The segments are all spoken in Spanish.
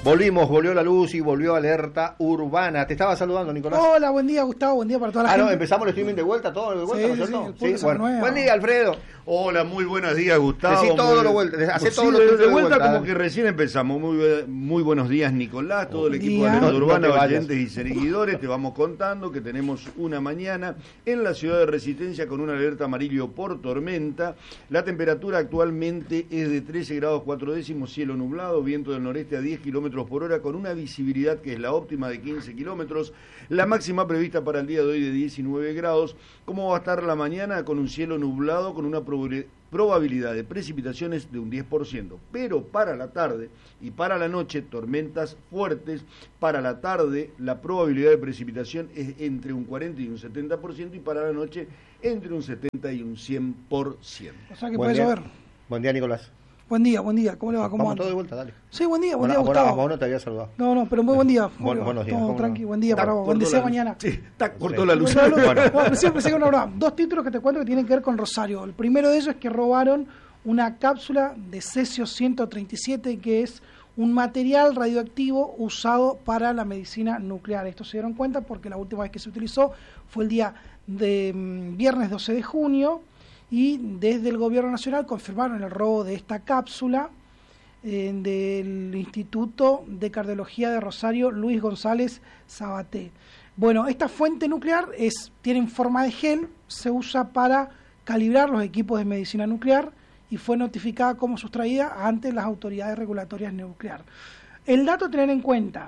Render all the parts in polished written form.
Volvió la luz y volvió Alerta Urbana. Te estaba saludando, Nicolás. Hola, buen día, Gustavo, buen día para toda la gente. No, empezamos el streaming de vuelta, todo de vuelta, ¿no es cierto? Sí, bueno. Buen día, Alfredo. Hola, muy buenos días, Gustavo. Decí todo lo vuelta, hacé todo lo de vuelta como que recién empezamos. Muy buenos días, Nicolás, todo el equipo de Alerta Urbana, oyentes y seguidores. Te vamos contando que tenemos una mañana en la ciudad de Resistencia con una alerta amarillo por tormenta. La temperatura actualmente es de 13 grados 4 décimos, cielo nublado, viento del noreste a 10 kilómetros por hora con una visibilidad que es la óptima de 15 kilómetros. La máxima prevista para el día de hoy de 19 grados. ¿Cómo va a estar la mañana? Con un cielo nublado, con una probabilidad de precipitaciones de un 10%, pero para la tarde y para la noche tormentas fuertes. Para la tarde la probabilidad de precipitación es entre un 40 y un 70% y para la noche entre un 70 y un 100%. O sea que puede llover. Buen día, Nicolás. Buen día, ¿cómo le va? ¿Cómo Vamos anda? todo de vuelta, dale. Sí, buen día, Gustavo. A vos no te había saludado. No, pero muy buen día. Buenos días. Tranqui, buen día para vos. Buen deseo mañana. Sí, está cortó la luz. Bueno, siempre se una broma. Dos títulos que te cuento que tienen que ver con Rosario. El primero de ellos es que robaron una cápsula de cesio 137, que es un material radioactivo usado para la medicina nuclear. Esto se dieron cuenta porque la última vez que se utilizó fue el día de viernes 12 de junio y desde el Gobierno Nacional confirmaron el robo de esta cápsula del Instituto de Cardiología de Rosario, Luis González Sabaté. Bueno, esta fuente nuclear tiene forma de gel, se usa para calibrar los equipos de medicina nuclear y fue notificada como sustraída ante las autoridades regulatorias nucleares. El dato a tener en cuenta,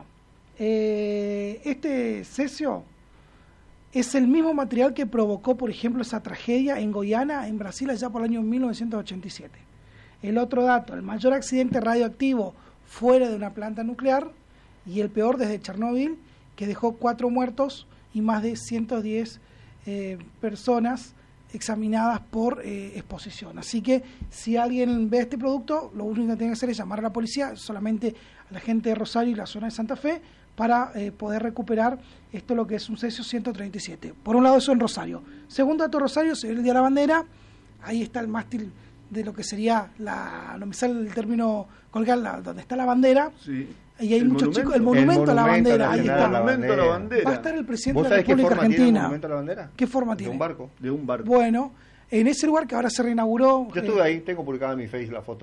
este cesio es el mismo material que provocó, por ejemplo, esa tragedia en Goiânia, en Brasil, allá por el año 1987. El otro dato, el mayor accidente radioactivo fuera de una planta nuclear y el peor desde Chernóbil, que dejó 4 muertos y más de 110 personas examinadas por exposición. Así que si alguien ve este producto, lo único que tiene que hacer es llamar a la policía, solamente a la gente de Rosario y la zona de Santa Fe, para poder recuperar esto, lo que es un cesio 137. Por un lado eso en Rosario. Segundo dato, Rosario, se ve el Día de la Bandera, ahí está el mástil de lo que sería no me sale el término colgar, donde está la bandera. Sí. Y hay muchos chicos, el monumento a la bandera, ahí está. El monumento a la bandera. Va a estar el presidente de la República Argentina. ¿Tiene el monumento a la bandera? ¿Qué forma tiene? De un barco. De un barco. Bueno, en ese lugar que ahora se reinauguró. Yo estuve ahí, tengo publicada en mi Face la foto.